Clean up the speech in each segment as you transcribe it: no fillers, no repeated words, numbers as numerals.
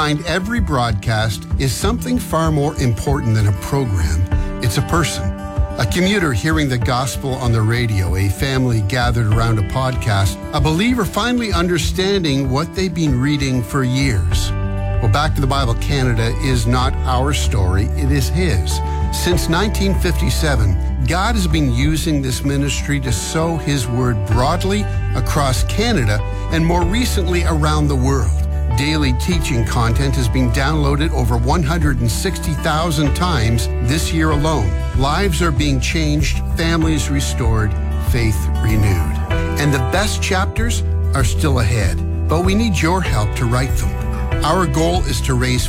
Behind every broadcast is something far more important than a program. It's a person. A commuter hearing the gospel on the radio, a family gathered around a podcast, a believer finally understanding what they've been reading for years. Well, Back to the Bible Canada is not our story, it is His. Since 1957, God has been using this ministry to sow His word broadly across Canada and more recently around the world. Daily teaching content has been downloaded over 160,000 times this year alone. Lives are being changed, families restored, faith renewed. And the best chapters are still ahead, but we need your help to write them. Our goal is to raise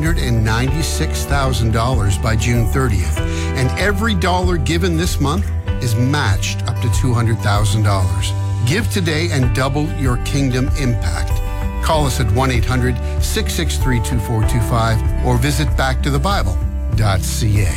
$496,000 by June 30th, and every dollar given this month is matched up to $200,000. Give today and double your kingdom impact. Call us at 1-800-663-2425 or visit backtothebible.ca.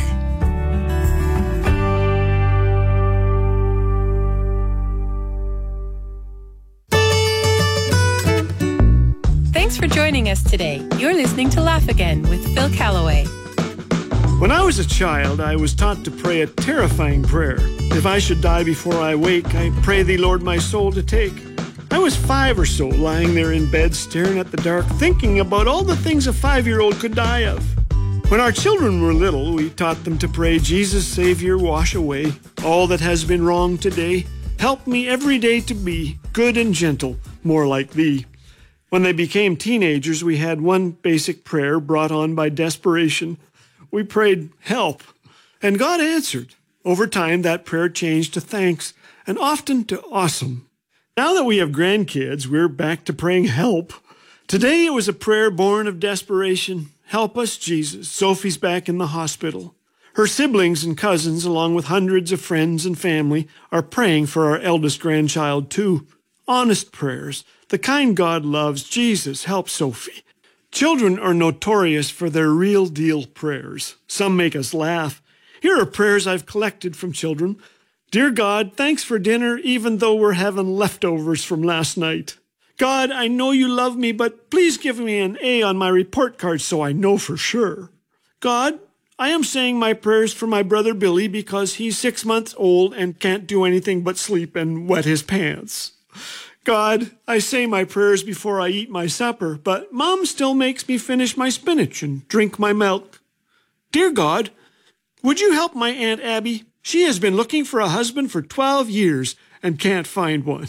Thanks for joining us today. You're listening to Laugh Again with Phil Callaway. When I was a child, I was taught to pray a terrifying prayer. If I should die before I wake, I pray thee, Lord, my soul to take. I was 5 or so, lying there in bed, staring at the dark, thinking about all the things a 5-year-old could die of. When our children were little, we taught them to pray, Jesus, Savior, wash away all that has been wrong today. Help me every day to be good and gentle, more like thee. When they became teenagers, we had one basic prayer brought on by desperation. We prayed, help, and God answered. Over time, that prayer changed to thanks, and often to awesome. Now that we have grandkids, we're back to praying help. Today, it was a prayer born of desperation. Help us, Jesus. Sophie's back in the hospital. Her siblings and cousins, along with hundreds of friends and family, are praying for our eldest grandchild, too. Honest prayers. The kind God loves. Jesus, help Sophie. Children are notorious for their real deal prayers. Some make us laugh. Here are prayers I've collected from children. Dear God, thanks for dinner, even though we're having leftovers from last night. God, I know you love me, but please give me an A on my report card so I know for sure. God, I am saying my prayers for my brother Billy because he's 6 months old and can't do anything but sleep and wet his pants. God, I say my prayers before I eat my supper, but Mom still makes me finish my spinach and drink my milk. Dear God, would you help my Aunt Abby? She has been looking for a husband for 12 years and can't find one.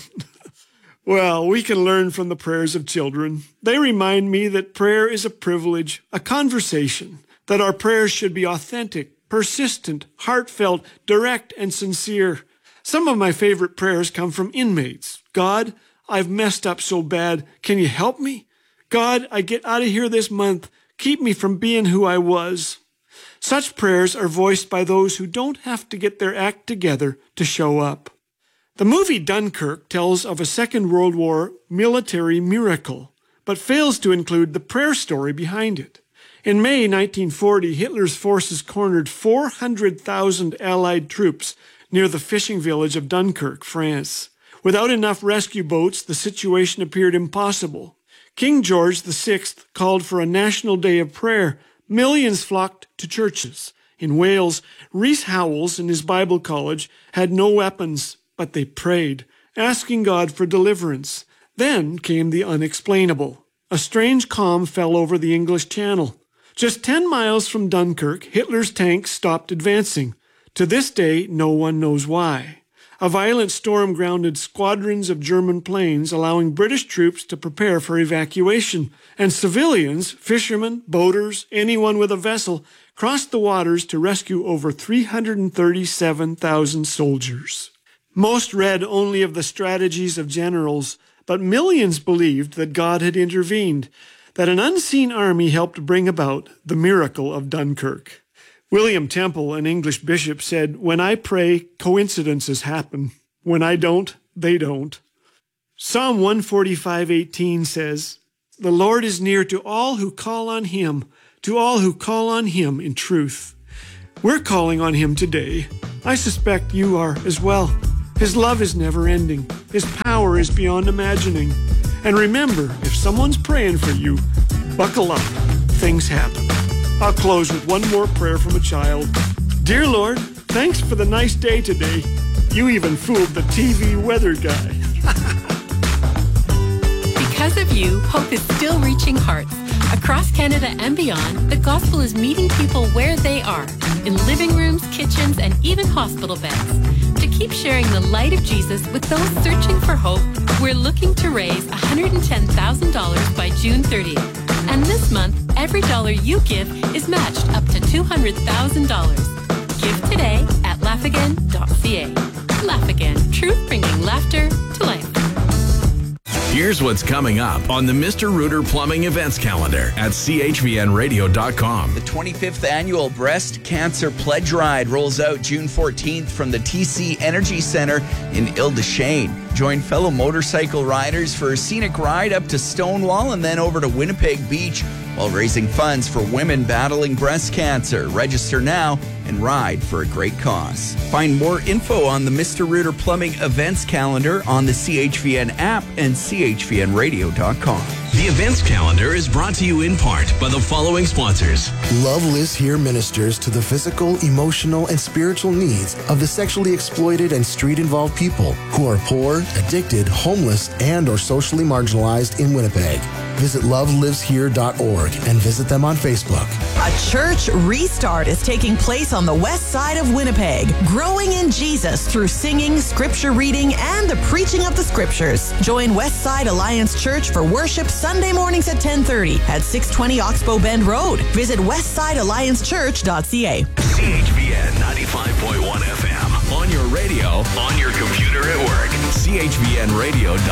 Well, we can learn from the prayers of children. They remind me that prayer is a privilege, a conversation, that our prayers should be authentic, persistent, heartfelt, direct, and sincere. Some of my favorite prayers come from inmates. God, I've messed up so bad. Can you help me? God, I get out of here this month. Keep me from being who I was. Such prayers are voiced by those who don't have to get their act together to show up. The movie Dunkirk tells of a Second World War military miracle, but fails to include the prayer story behind it. In May 1940, Hitler's forces cornered 400,000 Allied troops near the fishing village of Dunkirk, France. Without enough rescue boats, the situation appeared impossible. King George VI called for a national day of prayer. Millions flocked to churches. In Wales, Rhys Howells in his Bible college had no weapons, but they prayed, asking God for deliverance. Then came the unexplainable. A strange calm fell over the English Channel. Just 10 miles from Dunkirk, Hitler's tanks stopped advancing. To this day, no one knows why. A violent storm grounded squadrons of German planes, allowing British troops to prepare for evacuation, and civilians, fishermen, boaters, anyone with a vessel, crossed the waters to rescue over 337,000 soldiers. Most read only of the strategies of generals, but millions believed that God had intervened, that an unseen army helped bring about the miracle of Dunkirk. William Temple, an English bishop, said, "When I pray, coincidences happen. When I don't, they don't." Psalm 145:18 says, "The Lord is near to all who call on Him, to all who call on Him in truth." We're calling on Him today. I suspect you are as well. His love is never ending. His power is beyond imagining. And remember, if someone's praying for you, Buckle up. Things happen. I'll close with one more prayer from a child. Dear Lord, thanks for the nice day today. You even fooled the TV weather guy. Because of you, hope is still reaching hearts. Across Canada and beyond, the gospel is meeting people where they are, in living rooms, kitchens, and even hospital beds. To keep sharing the light of Jesus with those searching for hope, we're looking to raise $110,000 by June 30th. And this month, every dollar you give is matched up to $200,000. Give today at laughagain.ca. Laugh Again, truth bringing laughter to life. Here's what's coming up on the Mr. Rooter Plumbing events calendar at chvnradio.com. The 25th annual Breast Cancer Pledge Ride rolls out June 14th from the TC Energy Center in Ile-des-Chênes. Join fellow motorcycle riders for a scenic ride up to Stonewall and then over to Winnipeg Beach while raising funds for women battling breast cancer. Register now and ride for a great cause. Find more info on the Mr. Rooter Plumbing events calendar on the CHVN app and chvnradio.com. The events calendar is brought to you in part by the following sponsors. Love Lives Here ministers to the physical, emotional, and spiritual needs of the sexually exploited and street-involved people who are poor, addicted, homeless, and or socially marginalized in Winnipeg. Visit loveliveshere.org and visit them on Facebook. A church restart is taking place on the west side of Winnipeg, growing in Jesus through singing, scripture reading, and the preaching of the scriptures. Join Westside Alliance Church for worship Sunday mornings at 10:30 at 620 Oxbow Bend Road. Visit westsidealliancechurch.ca. CHVN 95.1 FM. On your radio, on your computer at work. chvnradio.ca.